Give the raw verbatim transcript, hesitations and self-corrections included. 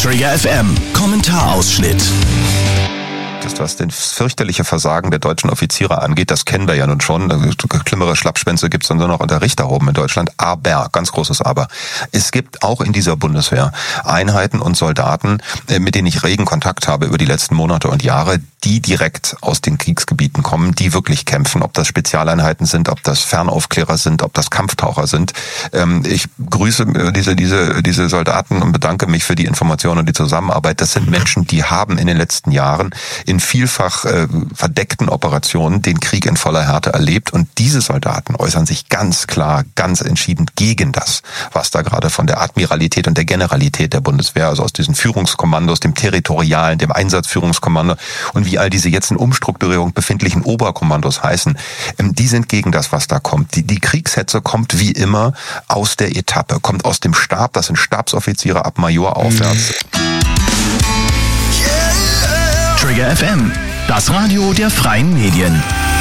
Trigger F M, Kommentarausschnitt. Das, was das fürchterliche Versagen der deutschen Offiziere angeht, das kennen wir ja nun schon. Schlimmere Schlappschwänze gibt es dann nur noch unter Richter oben in Deutschland. Aber, ganz großes Aber, es gibt auch in dieser Bundeswehr Einheiten und Soldaten, mit denen ich regen Kontakt habe über die letzten Monate und Jahre, die direkt aus den Kriegsgebieten kommen, die wirklich kämpfen. Ob das Spezialeinheiten sind, ob das Fernaufklärer sind, ob das Kampftaucher sind. Ich grüße diese, diese, diese Soldaten und bedanke mich für die Informationen und die Zusammenarbeit. Das sind Menschen, die haben in den letzten Jahren in vielfach äh, verdeckten Operationen den Krieg in voller Härte erlebt. Und diese Soldaten äußern sich ganz klar, ganz entschieden gegen das, was da gerade von der Admiralität und der Generalität der Bundeswehr, also aus diesen Führungskommandos, dem Territorialen, dem Einsatzführungskommando und wie all diese jetzt in Umstrukturierung befindlichen Oberkommandos heißen, ähm, die sind gegen das, was da kommt. Die, die Kriegshetze kommt wie immer aus der Etappe, kommt aus dem Stab, das sind Stabsoffiziere ab Major aufwärts. Trigger F M, das Radio der freien Medien.